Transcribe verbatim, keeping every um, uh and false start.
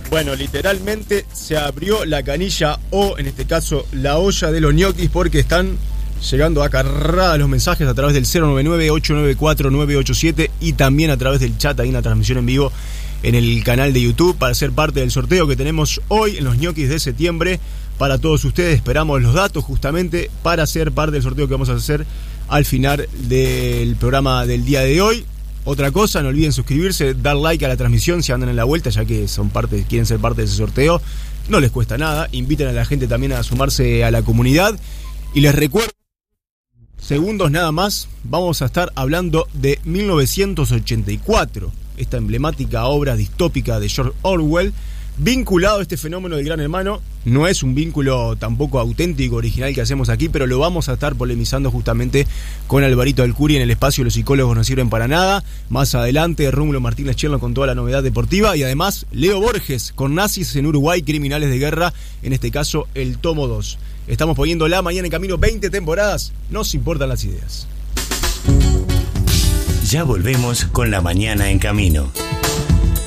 Bueno, literalmente se abrió la canilla o, en este caso, la olla de los ñoquis, porque están llegando a carrada los mensajes a través del cero nueve nueve, ocho nueve cuatro, nueve ocho siete y también a través del chat. Hay una transmisión en vivo en el canal de YouTube para ser parte del sorteo que tenemos hoy en los ñoquis de septiembre. Para todos ustedes esperamos los datos justamente para ser parte del sorteo que vamos a hacer al final del programa del día de hoy. Otra cosa, no olviden suscribirse, dar like a la transmisión si andan en la vuelta, ya que son parte, quieren ser parte de ese sorteo. No les cuesta nada, inviten a la gente también a sumarse a la comunidad. Y les recuerdo, segundos nada más, vamos a estar hablando de mil novecientos ochenta y cuatro, esta emblemática obra distópica de George Orwell, vinculado a este fenómeno del Gran Hermano. No es un vínculo tampoco auténtico, original que hacemos aquí, pero lo vamos a estar polemizando justamente con Alvarito Alcuri en el espacio Los Psicólogos No Sirven Para Nada. Más adelante, Rómulo Martínez Cherno con toda la novedad deportiva. Y además, Leo Borges con Nazis en Uruguay, Criminales de Guerra, en este caso el tomo dos. Estamos poniendo La Mañana en Camino, veinte temporadas, nos importan las ideas. Ya volvemos con La Mañana en Camino.